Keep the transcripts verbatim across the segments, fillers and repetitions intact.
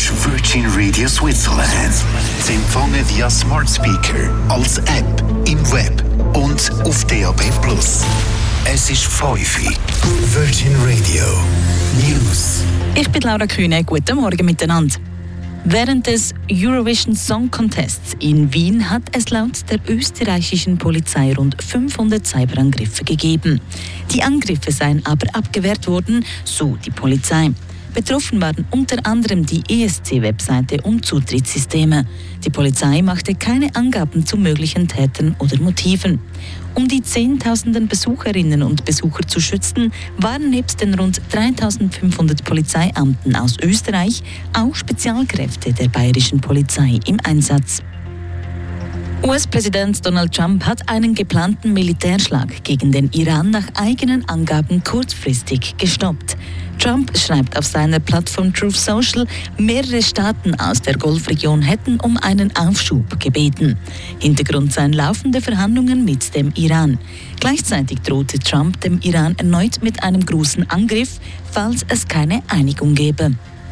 ist Virgin Radio Switzerland. Zu empfangen via Smart Speaker, als App, im Web und auf D A B plus. Es ist fünf Uhr. Virgin Radio News. Ich bin Laura Kühne. Guten Morgen miteinander. Während des Eurovision Song Contests in Wien hat es laut der österreichischen Polizei rund fünfhundert Cyberangriffe gegeben. Die Angriffe seien aber abgewehrt worden, so die Polizei. Betroffen waren unter anderem die E S C-Webseite und Zutrittssysteme. Die Polizei machte keine Angaben zu möglichen Tätern oder Motiven. Um die Zehntausenden Besucherinnen und Besucher zu schützen, waren nebst den rund dreitausendfünfhundert Polizeiamten aus Österreich auch Spezialkräfte der bayerischen Polizei im Einsatz. U S-Präsident Donald Trump hat einen geplanten Militärschlag gegen den Iran nach eigenen Angaben kurzfristig gestoppt. Trump schreibt auf seiner Plattform Truth Social, mehrere Staaten aus der Golfregion hätten um einen Aufschub gebeten. Hintergrund seien laufende Verhandlungen mit dem Iran. Gleichzeitig drohte Trump dem Iran erneut mit einem großen Angriff, falls es keine Einigung gäbe.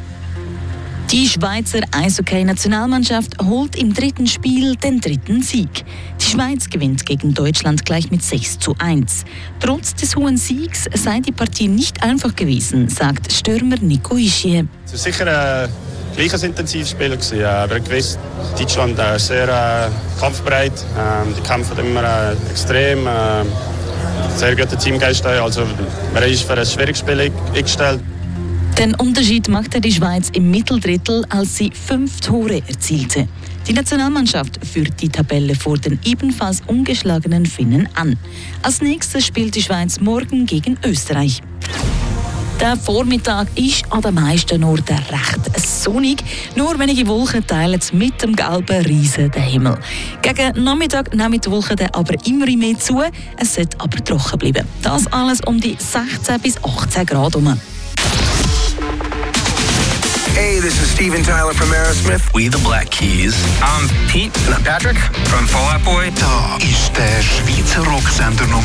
Die Schweizer Eishockey-Nationalmannschaft holt im dritten Spiel den dritten Sieg. Die Schweiz gewinnt gegen Deutschland gleich mit sechs zu eins. Trotz des hohen Siegs sei die Partie nicht einfach gewesen, sagt Stürmer Nico Ischier. Es war sicher ein gleiches intensives Spiel, aber gewiss, Deutschland ist sehr äh, kampfbereit. Ähm, die kämpfen immer äh, extrem. Äh, sehr guter Teamgeist. Also, man ist für ein schwieriges Spiel eingestellt. Den Unterschied machte die Schweiz im Mitteldrittel, als sie fünf Tore erzielte. Die Nationalmannschaft führt die Tabelle vor den ebenfalls ungeschlagenen Finnen an. Als nächstes spielt die Schweiz morgen gegen Österreich. Der Vormittag ist an den meisten Orten recht sonnig. Nur wenige Wolken teilen mit dem gelben Riesen den Himmel. Gegen Nachmittag nehmen die Wolken dann aber immer mehr zu. Es sollte aber trocken bleiben. Das alles um die sechzehn bis achtzehn Grad herum. Hey, this is Steven Tyler from Aerosmith. We the Black Keys. I'm Pete. And I'm Patrick from Fall Out Boy. Da ist der Schweizer Rocksender Nummer